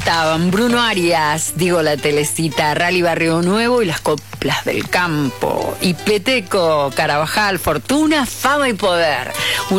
estaban Bruno Arias, Digo la Telecita, Rally Barrio Nuevo y las coplas del campo. Y Peteco, Carabajal, Fortuna, Fama y Poder.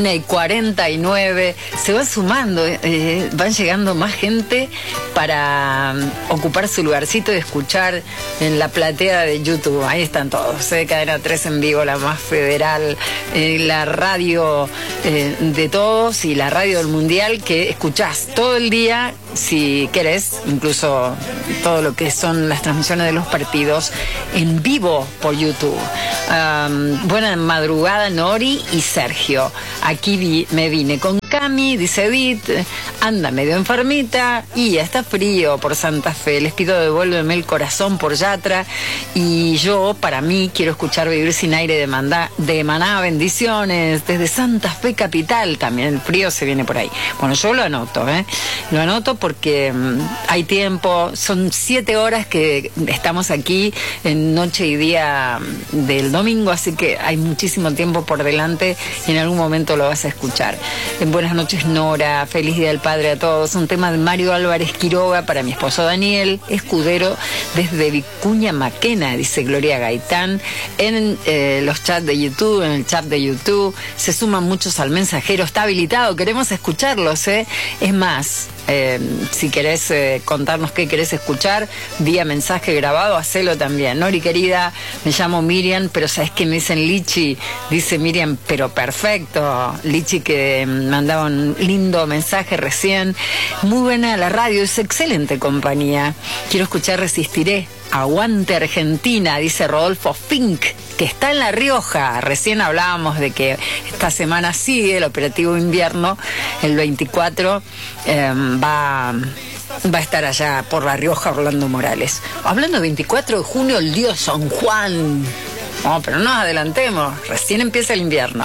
1:49. Se va sumando, van llegando más gente para ocupar su lugarcito y escuchar en la platea de YouTube. Ahí están todos. Cadena 3 en vivo, la más federal, la radio de todos y la radio del Mundial que escuchás todo el día, si querés, incluso todo lo que son las transmisiones de los partidos en vivo por YouTube. Buena madrugada, Nori y Sergio. Aquí me vine con Cami, dice Edith, anda medio enfermita y está frío por Santa Fe. Les pido devuélveme el corazón por Yatra. Y yo, para mí, quiero escuchar Vivir sin aire de Maná. Bendiciones desde Santa Fe capital. También el frío se viene por ahí. Bueno, yo lo anoto, lo anoto porque hay tiempo. Son 7 horas que estamos aquí en noche y día del domingo, así que hay muchísimo tiempo por delante y en algún momento lo vas a escuchar. Buenas noches, Nora. Feliz Día del Padre a todos. Un tema de Mario Álvarez Quiroga para mi esposo Daniel Escudero desde Vicuña Maquena, dice Gloria Gaitán. En los chats de YouTube, en el chat de YouTube, se suman muchos al mensajero. Está habilitado, queremos escucharlos, Es más, si querés contarnos qué querés escuchar, vía mensaje grabado, hacelo también. Nori querida, me llamo Miriam, pero ¿sabes qué me dicen Lichi? Dice Miriam, pero perfecto. Lichi que mandaba un lindo mensaje recién. Muy buena la radio, es excelente compañía. Quiero escuchar Resistiré. Aguante Argentina, dice Rodolfo Fink, que está en La Rioja. Recién hablábamos de que esta semana sigue el operativo invierno, el 24, va a estar allá por La Rioja Orlando Morales. Hablando de 24 de junio, el día de San Juan. No, pero no nos adelantemos, recién empieza el invierno.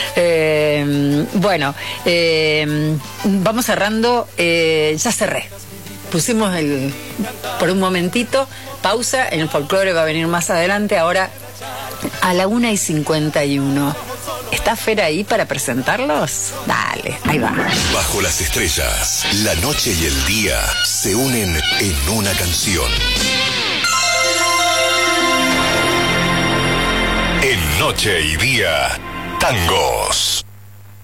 Vamos cerrando, ya cerré. Pusimos por un momentito, pausa, en el folclore va a venir más adelante, ahora a la 1:51. ¿Está Fer ahí para presentarlos? Dale, ahí va. Bajo las estrellas, la noche y el día se unen en una canción. En Noche y Día, tangos.